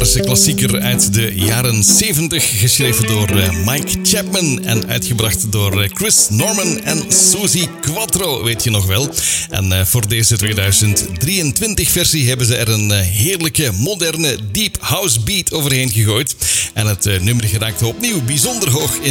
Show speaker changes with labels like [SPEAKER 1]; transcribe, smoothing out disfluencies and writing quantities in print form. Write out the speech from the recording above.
[SPEAKER 1] legendarische klassieker uit de jaren 70, geschreven door Mike Chapman en uitgebracht door Chris Norman en Suzi Quatro, weet je nog wel. En voor deze 2023 versie hebben ze er een heerlijke, moderne, deep house beat overheen gegooid. En het nummer geraakte opnieuw bijzonder hoog in